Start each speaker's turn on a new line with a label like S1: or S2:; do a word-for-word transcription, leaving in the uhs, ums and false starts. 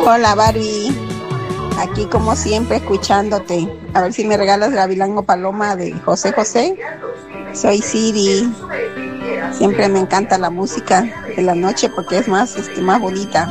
S1: Hola Barbie, aquí como siempre escuchándote. A ver si me regalas Gavilán Paloma de José José. Soy Siri. Siempre me encanta la música de la noche porque es más, este, más bonita.